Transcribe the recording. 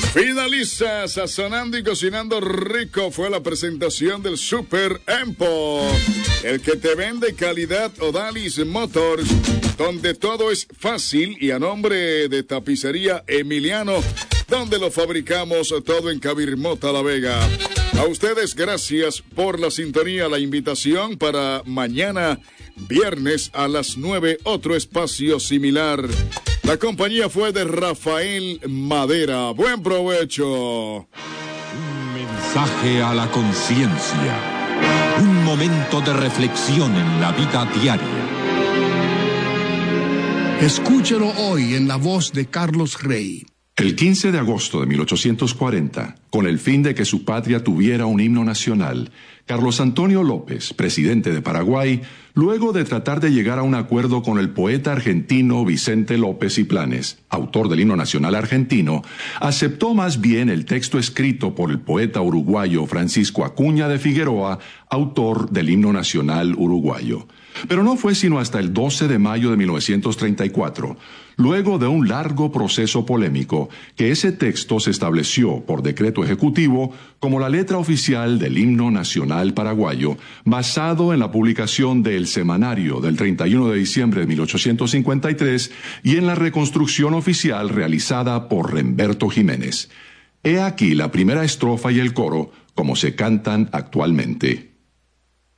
Finaliza Sazonando y Cocinando Rico. Fue la presentación del Super Empo, el que te vende calidad. Odalis Motors, donde todo es fácil, y a nombre de Tapicería Emiliano, donde lo fabricamos todo en Cabirmota, La Vega. A ustedes, gracias por la sintonía. La invitación para mañana, viernes a las 9, otro espacio similar. La compañía fue de Rafael Madera. Buen provecho. Un mensaje a la conciencia. Un momento de reflexión en la vida diaria. Escúchelo hoy en la voz de Carlos Rey. El 15 de agosto de 1840, con el fin de que su patria tuviera un himno nacional, Carlos Antonio López, presidente de Paraguay, luego de tratar de llegar a un acuerdo con el poeta argentino Vicente López y Planes, autor del himno nacional argentino, aceptó más bien el texto escrito por el poeta uruguayo Francisco Acuña de Figueroa, autor del himno nacional uruguayo. Pero no fue sino hasta el 12 de mayo de 1934, luego de un largo proceso polémico, que ese texto se estableció por decreto ejecutivo como la letra oficial del himno nacional paraguayo, basado en la publicación de El Semanario del 31 de diciembre de 1853 y en la reconstrucción oficial realizada por Remberto Jiménez. He aquí la primera estrofa y el coro como se cantan actualmente.